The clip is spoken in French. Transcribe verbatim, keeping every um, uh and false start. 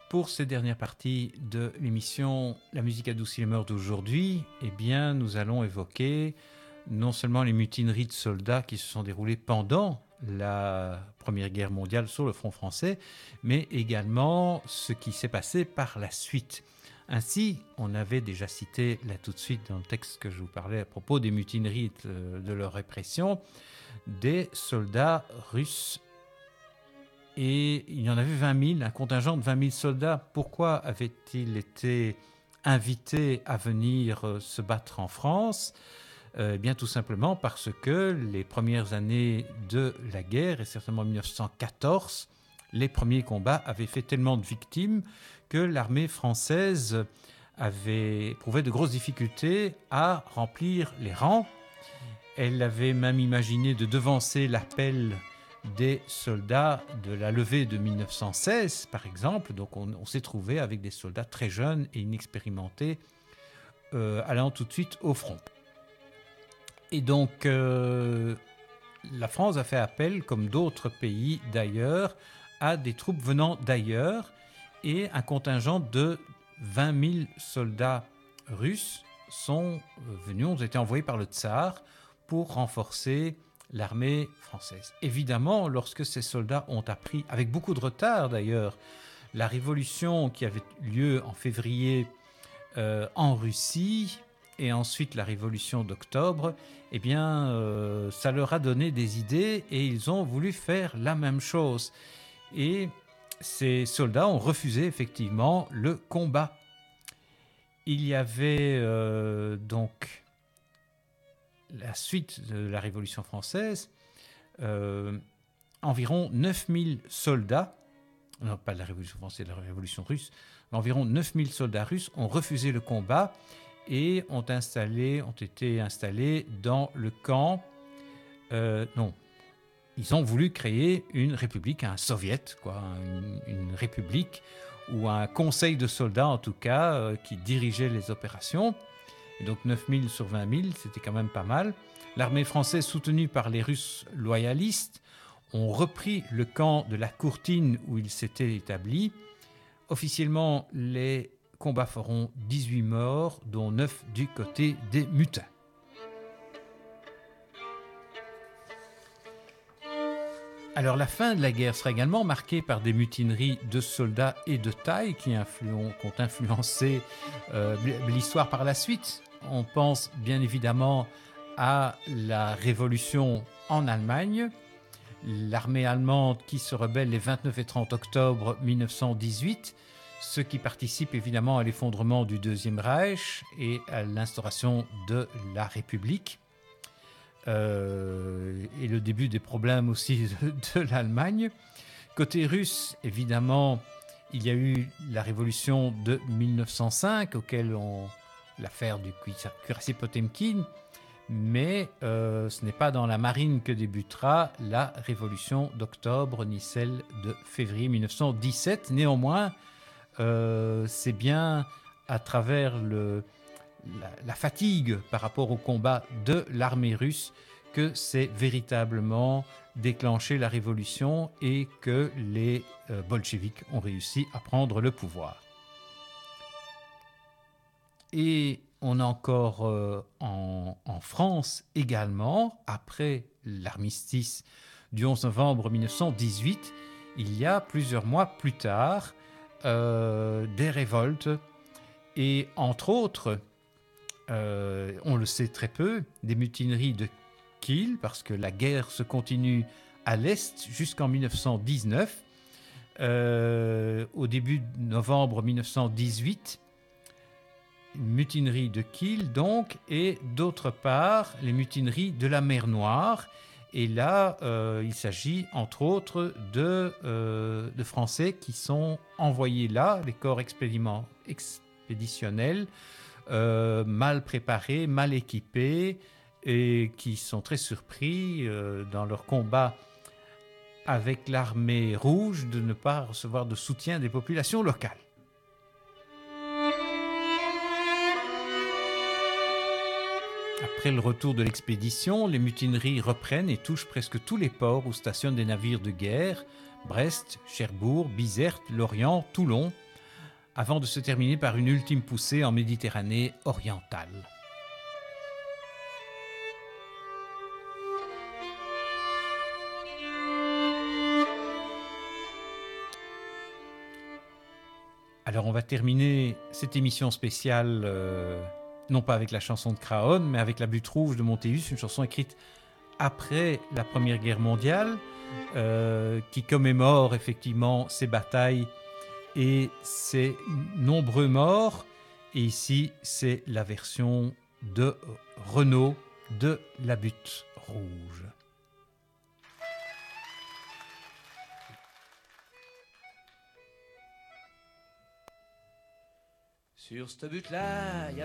Pour cette dernière partie de l'émission La musique adoucit les mœurs d'aujourd'hui, eh bien, nous allons évoquer non seulement les mutineries de soldats qui se sont déroulées pendant la Première Guerre mondiale sur le front français, mais également ce qui s'est passé par la suite. Ainsi, on avait déjà cité là tout de suite dans le texte que je vous parlais à propos des mutineries de, de leur répression, des soldats russes. Et il y en avait vingt mille, un contingent de vingt mille soldats. Pourquoi avaient-ils été invités à venir se battre en France ? Eh bien, tout simplement parce que les premières années de la guerre, et certainement en mille neuf cent quatorze, les premiers combats avaient fait tellement de victimes que l'armée française avait éprouvé de grosses difficultés à remplir les rangs. Elle avait même imaginé de devancer l'appel des soldats de la levée de mille neuf cent seize, par exemple. Donc on, on s'est trouvé avec des soldats très jeunes et inexpérimentés euh, allant tout de suite au front. Et donc euh, la France a fait appel, comme d'autres pays d'ailleurs, à des troupes venant d'ailleurs, et un contingent de vingt mille soldats russes sont venus, ont été envoyés par le tsar pour renforcer l'armée française. Évidemment, lorsque ces soldats ont appris, avec beaucoup de retard d'ailleurs, la révolution qui avait lieu en février euh, en Russie et ensuite la révolution d'octobre, eh bien, euh, ça leur a donné des idées et ils ont voulu faire la même chose. Et ces soldats ont refusé effectivement le combat. Il y avait euh, donc la suite de la Révolution française, euh, environ neuf mille soldats, non pas de la Révolution française, de la Révolution russe, mais environ neuf mille soldats russes ont refusé le combat et ont, installé, ont été installés dans le camp, euh, non, ils ont voulu créer une république, un soviet, quoi, une, une république ou un conseil de soldats en tout cas, euh, qui dirigeait les opérations. Et donc neuf mille sur vingt mille, c'était quand même pas mal. L'armée française, soutenue par les Russes loyalistes, ont repris le camp de la Courtine où ils s'étaient établis. Officiellement, les combats feront dix-huit morts, dont neuf du côté des mutins. Alors la fin de la guerre sera également marquée par des mutineries de soldats et de taille qui, influ- qui ont influencé euh, l'histoire par la suite. On pense bien évidemment à la révolution en Allemagne, l'armée allemande qui se rebelle les vingt-neuf et trente octobre mille neuf cent dix-huit, ce qui participe évidemment à l'effondrement du Deuxième Reich et à l'instauration de la République. Euh, et le début des problèmes aussi de, de l'Allemagne. Côté russe, évidemment, il y a eu la révolution de mille neuf cent cinq, auquel on, l'affaire du cuirassier Potemkin, mais euh, ce n'est pas dans la marine que débutera la révolution d'octobre, ni celle de février mille neuf cent dix-sept. Néanmoins, euh, c'est bien à travers le La, la fatigue par rapport au combat de l'armée russe que c'est véritablement déclenché la révolution et que les euh, bolcheviks ont réussi à prendre le pouvoir. Et on a encore euh, en, en France également, après l'armistice du onze novembre mille neuf cent dix-huit, il y a plusieurs mois plus tard euh, des révoltes et entre autres, Euh, on le sait très peu, des mutineries de Kiel, parce que la guerre se continue à l'Est jusqu'en mille neuf cent dix-neuf. Euh, au début de novembre mille neuf cent dix-huit, une mutinerie de Kiel donc, et d'autre part, les mutineries de la mer Noire. Et là, euh, il s'agit entre autres de, euh, de Français qui sont envoyés là, les corps expéditionnels, Euh, mal préparés, mal équipés et qui sont très surpris euh, dans leur combat avec l'armée rouge de ne pas recevoir de soutien des populations locales. Après le retour de l'expédition, les mutineries reprennent et touchent presque tous les ports où stationnent des navires de guerre, Brest, Cherbourg, Bizerte, Lorient, Toulon, avant de se terminer par une ultime poussée en Méditerranée orientale. Alors on va terminer cette émission spéciale, euh, non pas avec la chanson de Craonne, mais avec La Butte Rouge de Montéus, une chanson écrite après la Première Guerre mondiale, euh, qui commémore effectivement ces batailles et ces nombreux morts. Et ici, c'est la version de Renaud de La Butte Rouge. Sur cette butte-là, il y avait